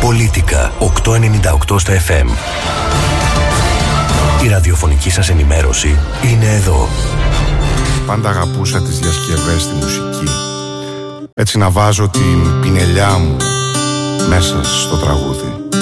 Πολίτικα 898 στα FM. Η ραδιοφωνική σας ενημέρωση είναι εδώ. Πάντα αγαπούσα τις διασκευές στη μουσική. Έτσι να βάζω την πινελιά μου μέσα στο τραγούδι.